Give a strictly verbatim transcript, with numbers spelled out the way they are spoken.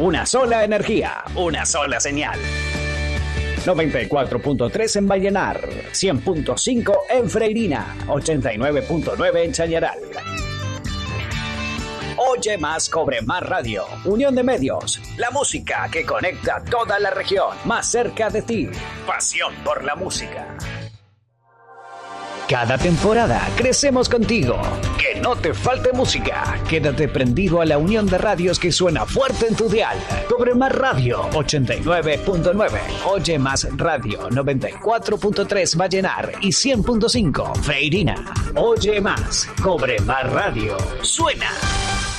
Una sola energía, una sola señal. noventa y cuatro punto tres en Vallenar, cien punto cinco en Freirina, ochenta y nueve punto nueve en Chañaral. Oye más, cobre más radio. Unión de medios. La música que conecta toda la región. Más cerca de ti. Pasión por la música. Cada temporada crecemos contigo. Que no te falte música. Quédate prendido a la unión de radios que suena fuerte en tu dial. Cobre más radio ochenta y nueve punto nueve. Oye más radio noventa y cuatro punto tres Vallenar y cien punto cinco Freirina. Oye más, cobre más radio. Suena.